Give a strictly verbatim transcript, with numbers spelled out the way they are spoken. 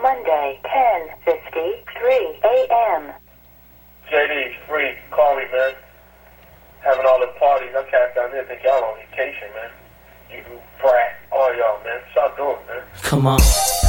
Monday, ten fifty-three a.m. J D's free. Call me, man. Having all the parties. I cast down there think y'all on vacation, man. You brat. All y'all, man. Stop doing it, man. Come on.